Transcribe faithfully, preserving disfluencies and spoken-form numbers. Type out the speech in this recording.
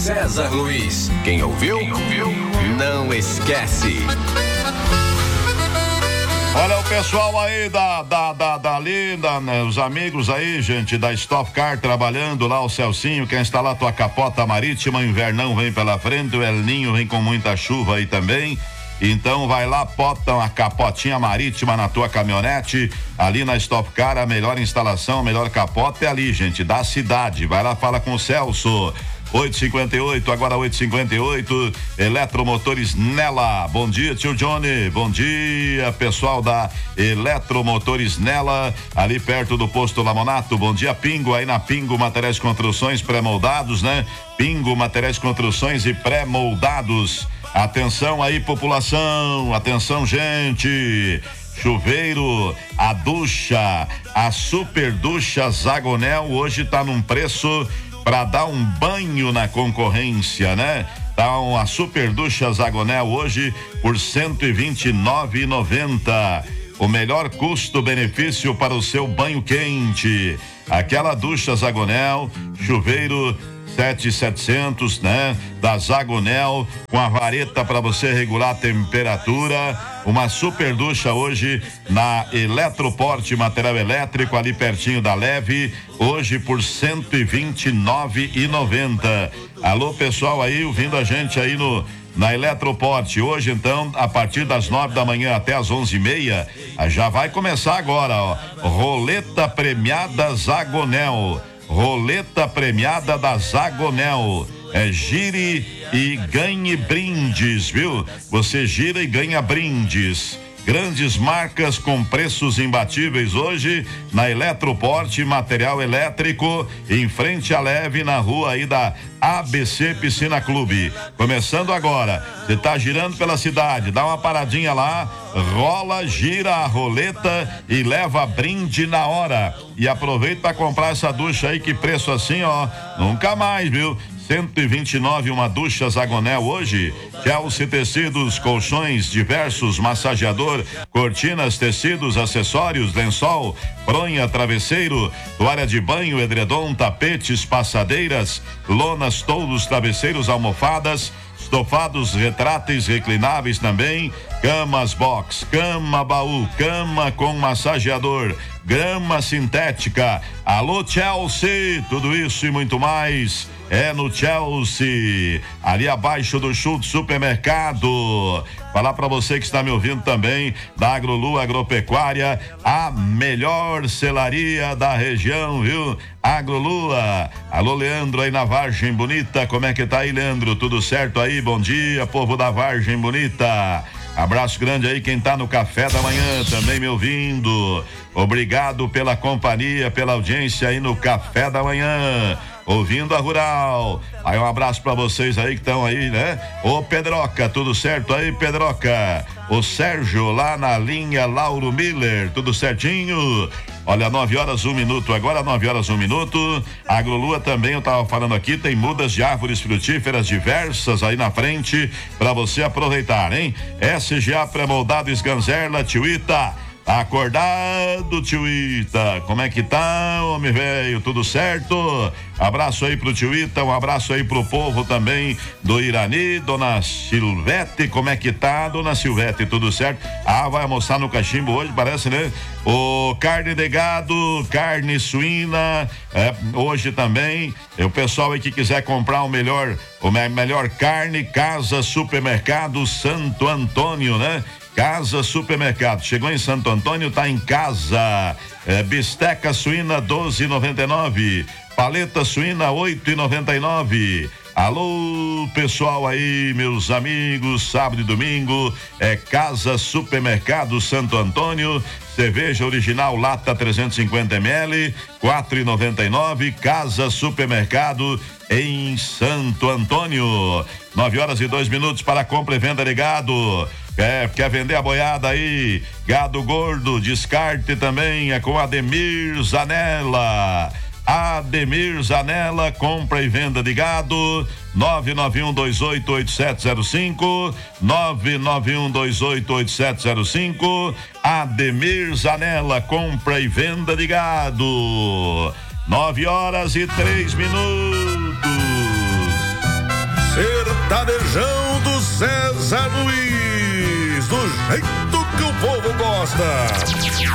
César Luiz. Quem ouviu, Quem ouviu, não esquece. Olha o pessoal aí da, da, da, da ali, da, né, os amigos aí, gente, da Stock Car trabalhando lá, o Celcinho quer instalar tua capota marítima, o invernão vem pela frente, o El Ninho vem com muita chuva aí também. Então vai lá, bota uma capotinha marítima na tua caminhonete, ali na Stop Car, a melhor instalação, a melhor capota é ali, gente, da cidade. Vai lá, fala com o Celso. oito e cinquenta e oito, agora oito e cinquenta e oito, Eletromotores Nela. Bom dia, tio Johnny. Bom dia, pessoal da Eletromotores Nela, ali perto do posto Lamonato. Bom dia, Pingo, aí na Pingo Materiais de Construções pré-moldados, né? Pingo Materiais de Construções e pré-moldados. Atenção aí, população, atenção, gente. Chuveiro, a ducha, a super ducha Zagonel hoje tá num preço para dar um banho na concorrência, né? Tá uma super ducha Zagonel hoje por cento e vinte e nove reais e noventa centavos. O melhor custo-benefício para o seu banho quente. Aquela ducha Zagonel, chuveiro sete mil e setecentos, né? Da Zagonel, com a vareta para você regular a temperatura. Uma super ducha hoje na Eletroporte Material Elétrico, ali pertinho da Leve, hoje por cento e vinte e nove reais e noventa centavos. Alô, pessoal aí, ouvindo a gente aí no na Eletroporte, hoje então, a partir das nove da manhã até as onze e meia, já vai começar agora, ó, roleta premiada Zagonel. Roleta premiada da Zagonel. É, gire e ganhe brindes, viu? Você gira e ganha brindes. Grandes marcas com preços imbatíveis hoje na Eletroporte Material Elétrico, em frente à Leve, na rua aí da A B C Piscina Clube. Começando agora, você tá girando pela cidade, dá uma paradinha lá, rola, gira a roleta e leva brinde na hora. E aproveita para comprar essa ducha aí, que preço assim, ó, nunca mais, viu? cento e vinte e nove, uma ducha Zagonel hoje. Chelsea Tecidos, colchões diversos, massageador, cortinas, tecidos, acessórios, lençol, fronha, travesseiro, toalha de banho, edredom, tapetes, passadeiras, lonas, toldos, travesseiros, almofadas, estofados, retráteis, reclináveis também, camas box, cama baú, cama com massageador, grama sintética. Alô, Chelsea, tudo isso e muito mais é no Chelsea, ali abaixo do Schultz Supermercado. Falar para você que está me ouvindo também da Agrolu Agropecuária, a melhor selaria da região, viu? Agrolua. Alô, Leandro aí na Vargem Bonita, como é que tá aí, Leandro? Tudo certo aí? Bom dia, povo da Vargem Bonita. Abraço grande aí quem tá no café da manhã também me ouvindo. Obrigado pela companhia, pela audiência aí no café da manhã, ouvindo a Rural. Aí um abraço pra vocês aí que estão aí, né? Ô Pedroca, tudo certo aí, Pedroca? O Sérgio lá na linha Lauro Miller, tudo certinho? Olha, nove horas, um minuto, agora nove horas, um minuto. A Agrolua também, eu tava falando aqui, tem mudas de árvores frutíferas diversas aí na frente pra você aproveitar, hein? S G A pré-moldado Sganzerla, Tiuita. Acordado, tio Ita, como é que tá, homem velho, tudo certo? Abraço aí pro tio Ita, um abraço aí pro povo também do Irani, dona Silvete, como é que tá, dona Silvete, tudo certo? Ah, vai almoçar no cachimbo hoje, parece, né? O carne de gado, carne suína, é, hoje também, o pessoal aí que quiser comprar o melhor, o melhor carne, Casa Supermercado Santo Antônio, né? Casa Supermercado, chegou em Santo Antônio, tá em casa. É, bisteca suína doze e noventa e nove, paleta suína oito e noventa e nove. Alô, pessoal aí, meus amigos, sábado e domingo é Casa Supermercado Santo Antônio, cerveja original lata trezentos e cinquenta mililitros, quatro e noventa e nove. Casa Supermercado em Santo Antônio. Nove horas e dois minutos para compra e venda de gado. É, quer vender a boiada aí? Gado gordo, descarte também é com Ademir Zanella. Ademir Zanella, compra e venda de gado, nove nove um dois oito oito sete zero cinco, nove nove um dois oito oito sete zero cinco. Ademir Zanella, compra e venda de gado. Nove horas e três minutos. sertanejão do César Luiz, do jeito que o povo gosta.